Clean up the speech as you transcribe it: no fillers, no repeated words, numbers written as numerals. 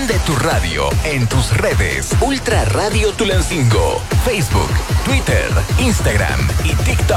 Difunde tu radio en tus redes. Ultra Radio Tulancingo. Facebook, Twitter, Instagram y TikTok.